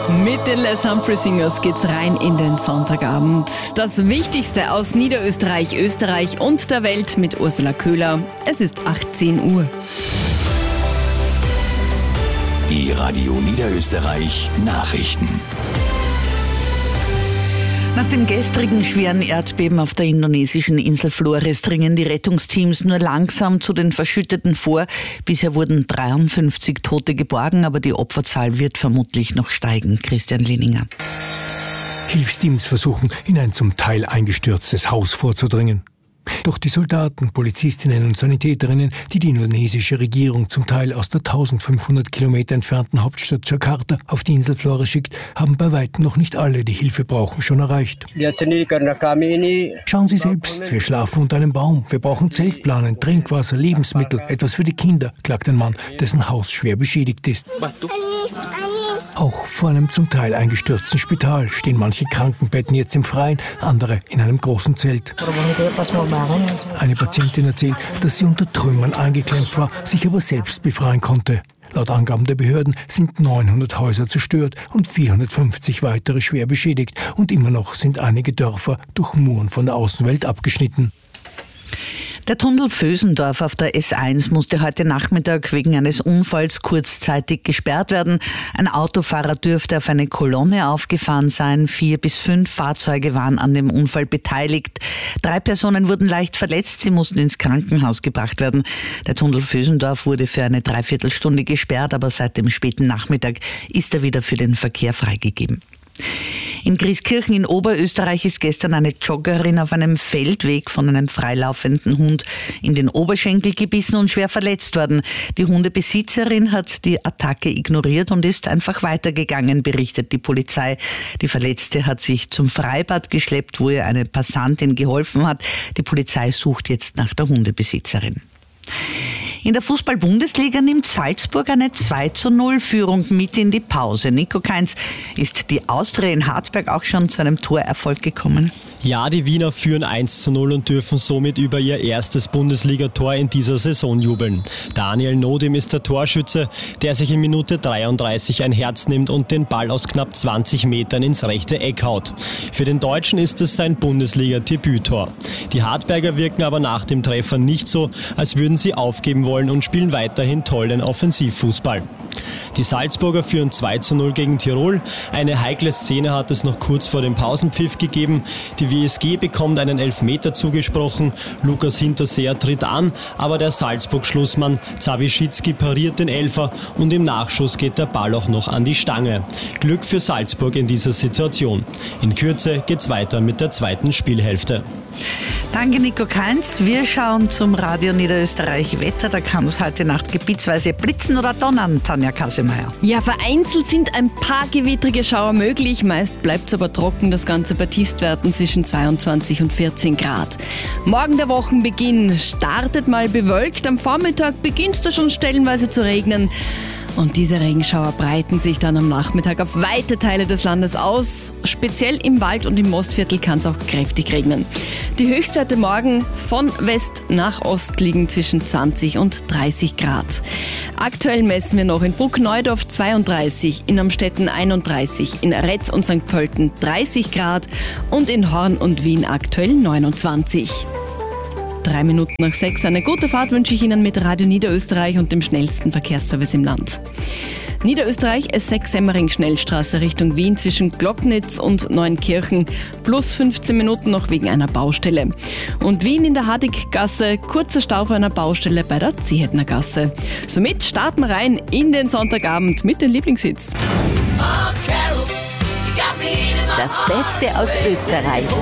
Mit den Les Humphrey Singers geht's rein in den Sonntagabend. Das Wichtigste aus Niederösterreich, Österreich und der Welt mit Ursula Köhler. Es ist 18 Uhr. Die Radio Niederösterreich Nachrichten. Nach dem gestrigen schweren Erdbeben auf der indonesischen Insel Flores dringen die Rettungsteams nur langsam zu den Verschütteten vor. Bisher wurden 53 Tote geborgen, aber die Opferzahl wird vermutlich noch steigen. Christian Leninger. Hilfsteams versuchen, in ein zum Teil eingestürztes Haus vorzudringen. Doch die Soldaten, Polizistinnen und Sanitäterinnen, die die indonesische Regierung zum Teil aus der 1500 Kilometer entfernten Hauptstadt Jakarta auf die Insel Flores schickt, haben bei weitem noch nicht alle, die Hilfe brauchen, schon erreicht. Schauen Sie selbst, wir schlafen unter einem Baum. Wir brauchen Zeltplanen, Trinkwasser, Lebensmittel, etwas für die Kinder, klagt ein Mann, dessen Haus schwer beschädigt ist. Auch vor einem zum Teil eingestürzten Spital stehen manche Krankenbetten jetzt im Freien, andere in einem großen Zelt. Eine Patientin erzählt, dass sie unter Trümmern eingeklemmt war, sich aber selbst befreien konnte. Laut Angaben der Behörden sind 900 Häuser zerstört und 450 weitere schwer beschädigt. Und immer noch sind einige Dörfer durch Muren von der Außenwelt abgeschnitten. Der Tunnel Vösendorf auf der S1 musste heute Nachmittag wegen eines Unfalls kurzzeitig gesperrt werden. Ein Autofahrer dürfte auf eine Kolonne aufgefahren sein. 4 bis 5 Fahrzeuge waren an dem Unfall beteiligt. 3 Personen wurden leicht verletzt. Sie mussten ins Krankenhaus gebracht werden. Der Tunnel Vösendorf wurde für eine Dreiviertelstunde gesperrt, aber seit dem späten Nachmittag ist er wieder für den Verkehr freigegeben. In Grieskirchen in Oberösterreich ist gestern eine Joggerin auf einem Feldweg von einem freilaufenden Hund in den Oberschenkel gebissen und schwer verletzt worden. Die Hundebesitzerin hat die Attacke ignoriert und ist einfach weitergegangen, berichtet die Polizei. Die Verletzte hat sich zum Freibad geschleppt, wo ihr eine Passantin geholfen hat. Die Polizei sucht jetzt nach der Hundebesitzerin. In der Fußball-Bundesliga nimmt Salzburg eine 2:0-Führung mit in die Pause. Nico Kainz, ist die Austria in Hartberg auch schon zu einem Torerfolg gekommen? Ja, die Wiener führen 1:0 und dürfen somit über ihr erstes Bundesligator in dieser Saison jubeln. Daniel Nodim ist der Torschütze, der sich in Minute 33 ein Herz nimmt und den Ball aus knapp 20 Metern ins rechte Eck haut. Für den Deutschen ist es sein Bundesliga-Debüttor. Die Hartberger wirken aber nach dem Treffer nicht so, als würden sie aufgeben wollen und spielen weiterhin tollen Offensivfußball. Die Salzburger führen 2:0 gegen Tirol. Eine heikle Szene hat es noch kurz vor dem Pausenpfiff gegeben. Die WSG bekommt einen Elfmeter zugesprochen. Lukas Hinterseher tritt an, aber der Salzburg-Schlussmann Zawischitzki pariert den Elfer und im Nachschuss geht der Ball auch noch an die Stange. Glück für Salzburg in dieser Situation. In Kürze geht's weiter mit der zweiten Spielhälfte. Danke, Nico Kainz. Wir schauen zum Radio Niederösterreich Wetter. Da kann es heute Nacht gebietsweise blitzen oder donnern, Tanja Kasemeier. Ja, vereinzelt sind ein paar gewittrige Schauer möglich. Meist bleibt es aber trocken, das Ganze bei Tiefstwerten zwischen 22 und 14 Grad. Morgen der Wochenbeginn startet mal bewölkt. Am Vormittag beginnt es da schon stellenweise zu regnen. Und diese Regenschauer breiten sich dann am Nachmittag auf weite Teile des Landes aus. Speziell im Wald und im Mostviertel kann es auch kräftig regnen. Die Höchstwerte morgen von West nach Ost liegen zwischen 20 und 30 Grad. Aktuell messen wir noch in Bruckneudorf 32, in Amstetten 31, in Retz und St. Pölten 30 Grad und in Horn und Wien aktuell 29. 3 Minuten nach 6. Eine gute Fahrt wünsche ich Ihnen mit Radio Niederösterreich und dem schnellsten Verkehrsservice im Land. Niederösterreich S6 Semmering Schnellstraße Richtung Wien zwischen Glocknitz und Neunkirchen plus 15 Minuten noch wegen einer Baustelle. Und Wien in der Hadiggasse, kurzer Stau vor einer Baustelle bei der Zehetner Gasse. Somit starten wir rein in den Sonntagabend mit den Lieblingshits. Das Beste aus Österreich